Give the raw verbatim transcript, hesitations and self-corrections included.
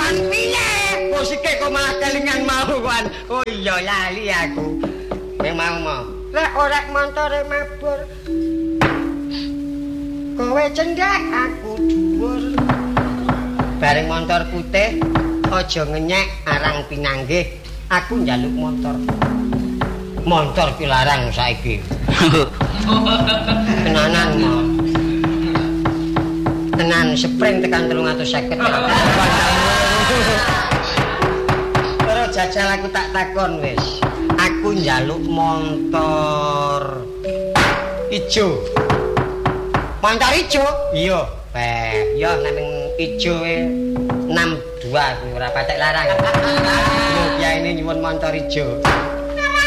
Kon piye? Musike kok malah kelingan mau kan. Oh iya lali aku. Kowe mau mau. Lek ora montore mabur. Kowe cendhek aku dhuwur. Bareng motor putih aja ngenyek arang pinanggih. Aku njaluk motor. Motor ki larang saiki. Tenanan mau. Tenan sprint tekan telung atus seket. Terus jajal aku tak takon wis. Aku njaluk motor ijo. Motor ijo? Iya. Beh, ya nang ijo enam dua ora patek larang. Lho kiai ini nyuwun motor ijo.